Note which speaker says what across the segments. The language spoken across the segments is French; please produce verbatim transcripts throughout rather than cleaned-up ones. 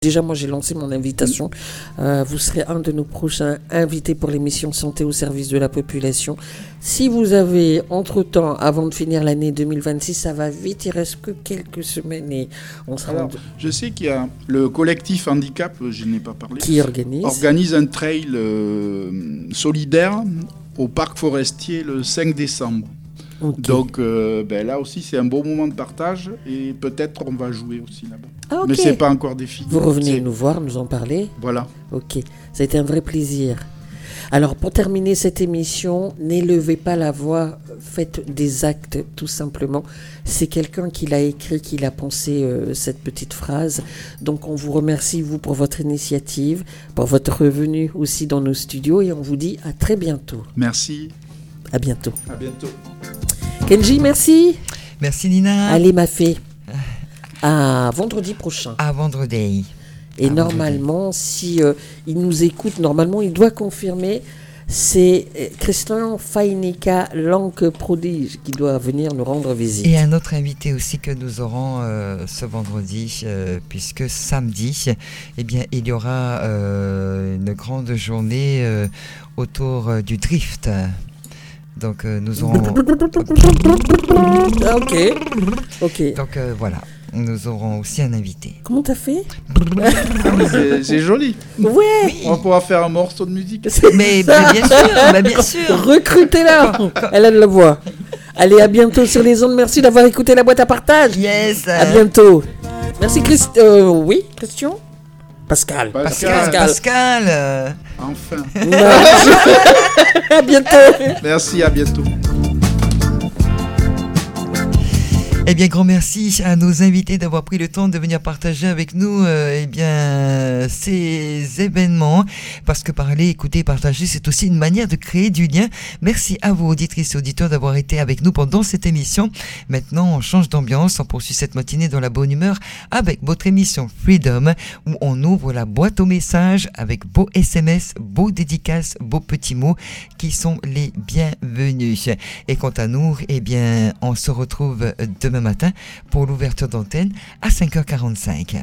Speaker 1: Déjà, moi, j'ai lancé mon invitation. Euh, vous serez un de nos prochains invités pour l'émission Santé au service de la population. Si vous avez, entre-temps, avant de finir l'année deux mille vingt-six, ça va vite, il reste que quelques semaines et on sera...
Speaker 2: Alors,
Speaker 1: en...
Speaker 2: je sais qu'il y a le collectif Handicap, je n'ai pas parlé,
Speaker 1: qui organise
Speaker 2: organise un trail euh, solidaire au parc forestier le cinq décembre. Okay. Donc euh, ben là aussi c'est un beau moment de partage et peut-être on va jouer aussi là-bas. Ah, okay. Mais c'est pas encore défini.
Speaker 1: Vous revenez
Speaker 2: c'est...
Speaker 1: nous voir, nous en parler.
Speaker 2: Voilà.
Speaker 1: Ok, ça a été un vrai plaisir. Alors pour terminer cette émission, n'élevez pas la voix, faites des actes tout simplement. C'est quelqu'un qui l'a écrit, qui l'a pensé euh, cette petite phrase. Donc on vous remercie vous pour votre initiative, pour votre revenue aussi dans nos studios et on vous dit à très bientôt.
Speaker 2: Merci.
Speaker 1: À bientôt.
Speaker 2: À bientôt.
Speaker 1: Kenji, merci.
Speaker 3: Merci Nina.
Speaker 1: Allez ma fée. À vendredi prochain.
Speaker 3: À vendredi.
Speaker 1: Et
Speaker 3: à
Speaker 1: normalement,
Speaker 3: vendredi.
Speaker 1: si euh, il nous écoute, normalement, il doit confirmer. C'est Christian Fainika, langue prodige, qui doit venir nous rendre visite.
Speaker 3: Et un autre invité aussi que nous aurons euh, ce vendredi, euh, puisque samedi, eh bien, il y aura euh, une grande journée euh, autour euh, du drift. Donc euh, nous aurons...
Speaker 1: Ah, ok. Ok.
Speaker 3: Donc euh, voilà, nous aurons aussi un invité.
Speaker 1: Comment t'as fait?
Speaker 2: c'est, c'est joli.
Speaker 1: Ouais.
Speaker 2: Oui. On va pouvoir faire un morceau de musique.
Speaker 3: Mais, mais bien sûr, bah bien sûr.
Speaker 1: Recrutez-la. Elle a de la voix. Allez, à bientôt sur les ondes. Merci d'avoir écouté la boîte à partage.
Speaker 3: Yes.
Speaker 1: À bientôt. Merci Christ. Euh, oui, Christian. Pascal.
Speaker 3: Pascal. Pascal. Pascal. Euh...
Speaker 2: Enfin.
Speaker 1: À bientôt.
Speaker 2: Merci, à bientôt.
Speaker 3: Eh bien, grand merci à nos invités d'avoir pris le temps de venir partager avec nous euh, eh bien, ces événements. Parce que parler, écouter, partager, c'est aussi une manière de créer du lien. Merci à vous, auditrices et auditeurs, d'avoir été avec nous pendant cette émission. Maintenant, on change d'ambiance. On poursuit cette matinée dans la bonne humeur avec votre émission Freedom, où on ouvre la boîte aux messages avec beaux S M S, beaux dédicaces, beaux petits mots qui sont les bienvenus. Et quant à nous, eh bien, on se retrouve demain matin pour l'ouverture d'antenne à cinq heures quarante-cinq.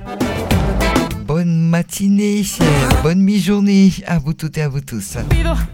Speaker 3: Bonne matinée, bonne mi-journée à vous toutes et à vous tous.